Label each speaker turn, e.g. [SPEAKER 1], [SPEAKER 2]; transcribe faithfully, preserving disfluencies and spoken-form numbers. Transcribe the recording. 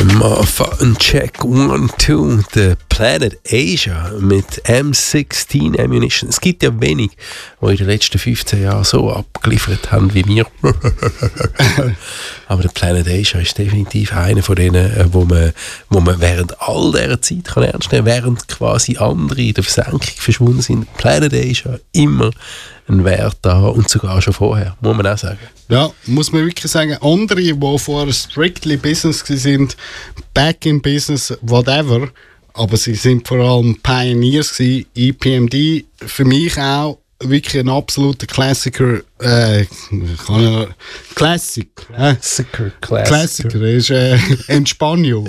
[SPEAKER 1] Motherfucking check one, two, der Planet Asia mit M sechzehn Ammunition. Es gibt ja wenig, die in den letzten fünfzehn Jahren so abgeliefert haben wie wir. Aber der Planet Asia ist definitiv einer von denen, wo man, wo man während all dieser Zeit kann ernst nehmen, während quasi andere in der Versenkung verschwunden sind. Planet Asia immer einen Wert da und sogar schon vorher, muss man auch sagen.
[SPEAKER 2] Ja, muss man wirklich sagen, andere, die vorher strictly Business sind, back in Business, whatever, aber sie sind vor allem Pioneers gewesen. E P M D, für mich auch wirklich ein absoluter Klassiker, äh, kann ich, Classic, äh,
[SPEAKER 1] Klassiker, Klassiker.
[SPEAKER 2] Klassiker, ist äh, ein Spanier.